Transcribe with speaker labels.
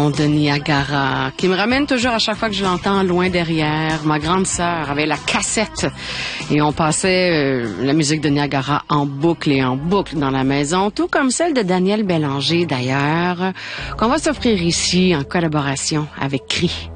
Speaker 1: son de Niagara, qui me ramène toujours à chaque fois que je l'entends loin derrière. Ma grande sœur avait la cassette et on passait la musique de Niagara en boucle et en boucle dans la maison, tout comme celle de Daniel Bélanger d'ailleurs, qu'on va s'offrir ici en collaboration avec CRI.